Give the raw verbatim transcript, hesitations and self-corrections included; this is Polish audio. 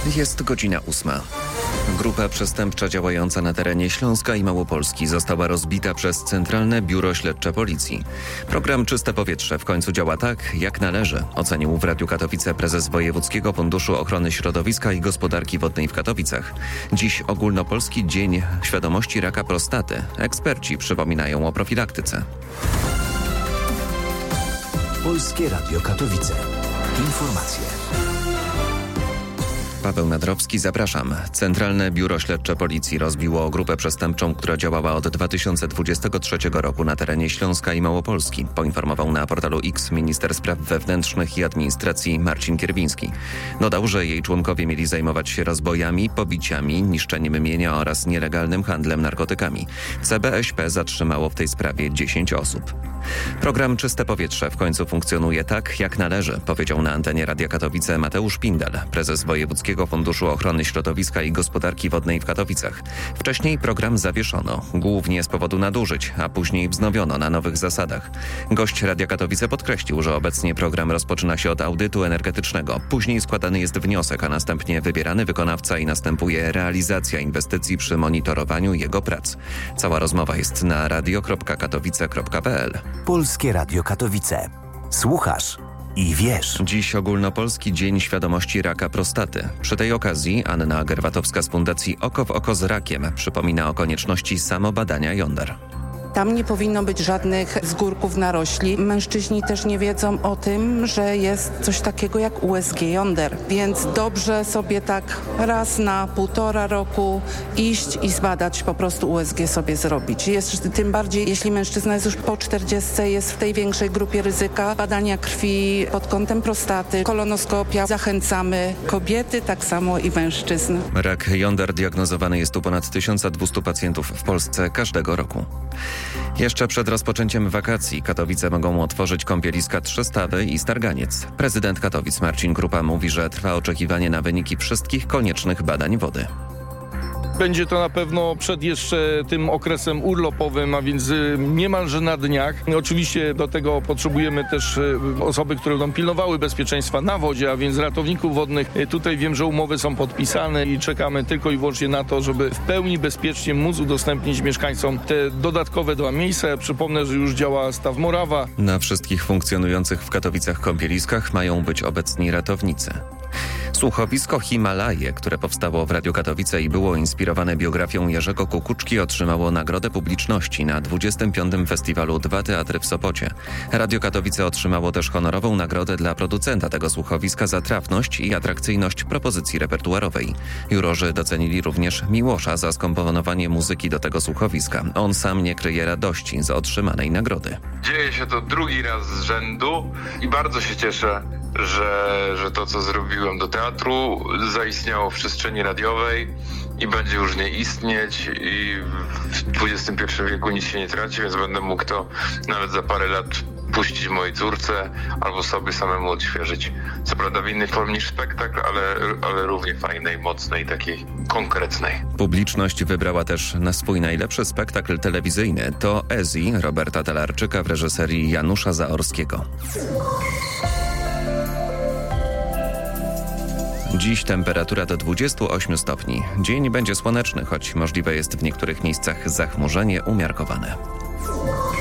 Jest godzina ósma. Grupa przestępcza działająca na terenie Śląska i Małopolski została rozbita przez Centralne Biuro Śledcze Policji. Program Czyste Powietrze w końcu działa tak, jak należy, ocenił w Radiu Katowice prezes Wojewódzkiego Funduszu Ochrony Środowiska i Gospodarki Wodnej w Katowicach. Dziś ogólnopolski Dzień Świadomości Raka Prostaty. Eksperci przypominają o profilaktyce. Polskie Radio Katowice. Informacje. Paweł Nadrowski, zapraszam. Centralne Biuro Śledcze Policji rozbiło grupę przestępczą, która działała od dwa tysiące dwudziestego trzeciego roku na terenie Śląska i Małopolski. Poinformował na portalu X minister spraw wewnętrznych i administracji Marcin Kierwiński. Dodał, że jej członkowie mieli zajmować się rozbojami, pobiciami, niszczeniem mienia oraz nielegalnym handlem narkotykami. C B Ś P zatrzymało w tej sprawie dziesięć osób. Program Czyste Powietrze w końcu funkcjonuje tak, jak należy, powiedział na antenie Radia Katowice Mateusz Pindel, prezes Wojewódzkiego Funduszu Ochrony Środowiska i Gospodarki Wodnej w Katowicach. Wcześniej program zawieszono, głównie z powodu nadużyć, a później wznowiono na nowych zasadach. Gość Radia Katowice podkreślił, że obecnie program rozpoczyna się od audytu energetycznego. Później składany jest wniosek, a następnie wybierany wykonawca i następuje realizacja inwestycji przy monitorowaniu jego prac. Cała rozmowa jest na radio kropka katowice kropka p l. Polskie Radio Katowice. Słuchasz i wiesz. Dziś ogólnopolski Dzień Świadomości Raka Prostaty. Przy tej okazji Anna Gerwatowska z Fundacji Oko w Oko z Rakiem przypomina o konieczności samobadania jąder. Tam nie powinno być żadnych zgórków narośli. Mężczyźni też nie wiedzą o tym, że jest coś takiego jak U S G jąder. Więc dobrze sobie tak raz na półtora roku iść i zbadać, po prostu U S G sobie zrobić. Jest, tym bardziej, jeśli mężczyzna jest już po czterdziestce, jest w tej większej grupie ryzyka. Badania krwi pod kątem prostaty, kolonoskopia. Zachęcamy kobiety, tak samo i mężczyzn. Rak jąder diagnozowany jest u ponad tysiąc dwieście pacjentów w Polsce każdego roku. Jeszcze przed rozpoczęciem wakacji Katowice mogą otworzyć kąpieliska Trzystawy i Starganiec. Prezydent Katowic Marcin Krupa mówi, że trwa oczekiwanie na wyniki wszystkich koniecznych badań wody. Będzie to na pewno przed jeszcze tym okresem urlopowym, a więc niemalże na dniach. Oczywiście do tego potrzebujemy też osoby, które będą pilnowały bezpieczeństwa na wodzie, a więc ratowników wodnych. Tutaj wiem, że umowy są podpisane i czekamy tylko i wyłącznie na to, żeby w pełni bezpiecznie móc udostępnić mieszkańcom te dodatkowe dwa miejsca. Przypomnę, że już działa staw Morawa. Na wszystkich funkcjonujących w Katowicach kąpieliskach mają być obecni ratownicy. Słuchowisko Himalaje, które powstało w Radiu Katowice i było inspirowane biografią Jerzego Kukuczki, otrzymało nagrodę publiczności na dwudziestym piątym Festiwalu Dwa Teatry w Sopocie. Radio Katowice otrzymało też honorową nagrodę dla producenta tego słuchowiska za trafność i atrakcyjność propozycji repertuarowej. Jurorzy docenili również Miłosza za skomponowanie muzyki do tego słuchowiska. On sam nie kryje radości z otrzymanej nagrody. Dzieje się to drugi raz z rzędu i bardzo się cieszę, że, że to, co zrobiłem do teatru, zaistniało w przestrzeni radiowej i będzie już nie istnieć i w dwudziestym pierwszym wieku nic się nie traci, więc będę mógł to nawet za parę lat puścić mojej córce albo sobie samemu odświeżyć. Co prawda w innej formie niż spektakl, ale, ale równie fajnej, mocnej, takiej konkretnej. Publiczność wybrała też na swój najlepszy spektakl telewizyjny. To Ezi Roberta Talarczyka w reżyserii Janusza Zaorskiego. Dziś temperatura do dwudziestu ośmiu stopni. Dzień będzie słoneczny, choć możliwe jest w niektórych miejscach zachmurzenie umiarkowane.